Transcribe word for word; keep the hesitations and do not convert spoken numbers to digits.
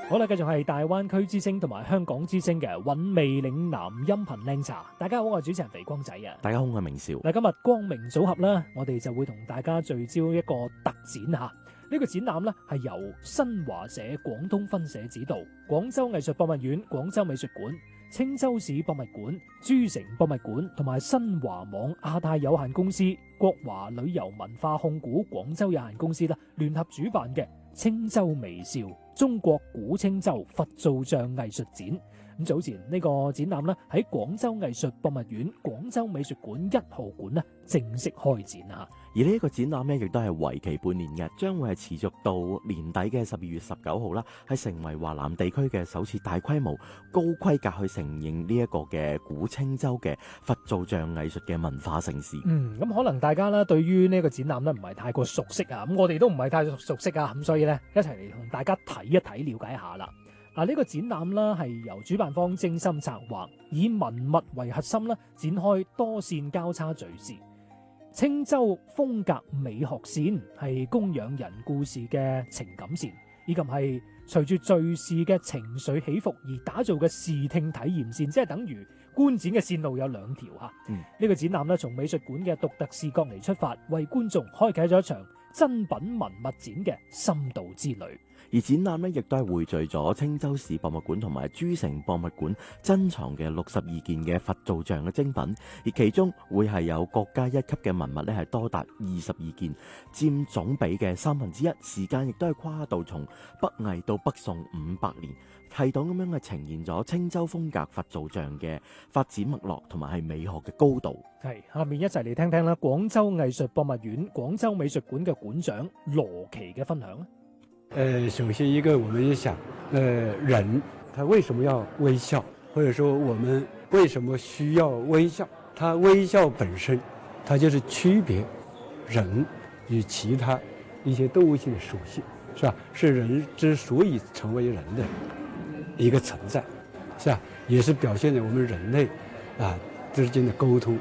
好啦，繼續係大灣區之聲同埋香港之聲嘅韻味嶺南音頻靚茶。大家好，我係主持人肥光仔啊。 大家好，我係明少。 嗱，今日光明組合啦，我哋就會同大家聚焦一個特展吓。呢、這個展覽呢係由新華社廣東分社指導，廣州藝術博物院、廣州美術館、青州市博物館、珠城博物館同埋新華網亞太有限公司、國華旅遊文化控股廣州有限公司啦，聯合主辦嘅青州微笑中國古青州佛造像藝術展。咁早前呢個展覽咧喺廣州藝術博物院、廣州美術館一號館咧正式開展啊！ 而呢一個展覽咧，亦都係為期半年嘅，將會係持續到年底嘅十二月十九號啦，係成為華南地區嘅首次大規模、高規格去承認呢一個嘅古青州嘅佛造像藝術嘅文化盛事。 嗯，咁可能大家咧對於呢個展覽咧唔係太過熟悉啊，咁我哋都唔係太熟悉啊，咁所以咧一齊嚟同大家睇一睇、了解一下啦。嗱，呢個展覽啦係由主辦方精心策劃，以文物為核心啦，展開多線交叉敘事。青州風格美學線係供養人故事嘅情感線，以及係隨住敘事嘅情緒起伏而打造嘅視聽體驗線，即係等於觀展嘅線路有兩條嚇。呢、 嗯這個展覽咧從美術館嘅獨特視角嚟出發，為觀眾開啟咗一場珍品文物展嘅深度之旅。 而展覽呢，亦都係匯聚咗青州市博物館同埋珠城博物館珍藏嘅六十二件嘅佛造像嘅精品，而其中會係有國家一級嘅文物呢係多達二十二件，佔總比嘅三分之一。時間亦都係跨度從北魏到北宋五百年，系統咁樣係呈現咗青州風格佛造像嘅發展脈絡同埋係美學嘅高度。 係，下面一齊嚟聽聽啦，廣州藝術博物院、廣州美術館嘅館長羅奇嘅分享。 呃，首先一個，我們也想，呃，人他為什麼要微笑，或者說我們為什麼需要微笑？他微笑本身，它就是區別人與其他一些動物性的屬性，是吧？是人之所以成為人的一個存在，是吧？也是表現了我們人類啊之間的溝通。